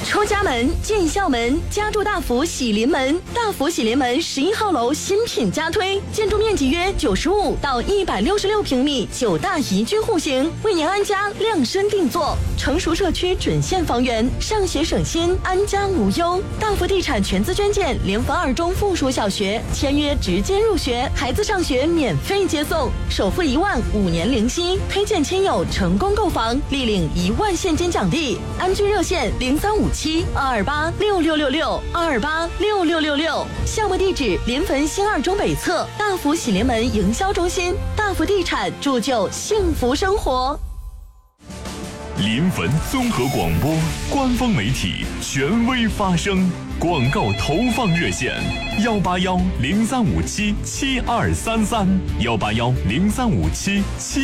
出家门、进校门，家住大福喜临门。大福喜临门11号楼新品加推，建筑面积约95到166平米，9大宜居户型，为您安家量身定做。成熟社区准现房源，上学省心，安家无忧。大福地产全资捐建联防2中附属小学，签约直接入学，孩子上学免费接送，首付1万，5年零息，推荐亲友成功购房，立领1万现金奖励。安居热线0357-228-6666，228-6666。项目地址：临汾新2中北侧大福喜临门营销中心。大福地产铸就幸福生活。 临汾综合广播官方媒体，权威发声。广告投放热线：181-0357-7233，181-0357-7233。